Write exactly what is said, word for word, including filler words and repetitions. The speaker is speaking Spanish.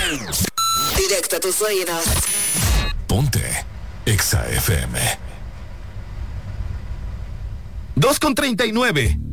Directo a tus oídos. Ponte Exa F M. dos con treinta y nueve.